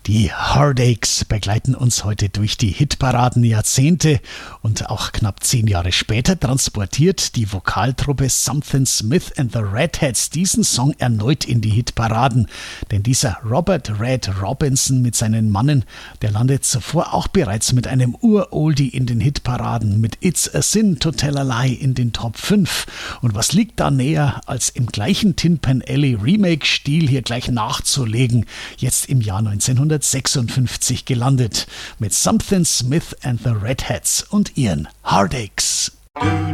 Die Heartaches begleiten uns heute durch die Hitparaden Jahrzehnte und auch knapp 10 Jahre später transportiert die Vokaltruppe Something Smith and the Redheads diesen Song erneut in die Hitparaden. Denn dieser Robert Red Robinson mit seinen Mannen, der landet zuvor auch bereits mit einem Ur-Oldie in den Hitparaden, mit It's a Sin to Tell a Lie in den Top 5. Und was liegt da näher, als im gleichen Tin Pan Alley Remake-Stil hier gleich nachzulegen, jetzt im Jahr 1956 gelandet mit Something Smith and the Redheads und ihren Heartaches.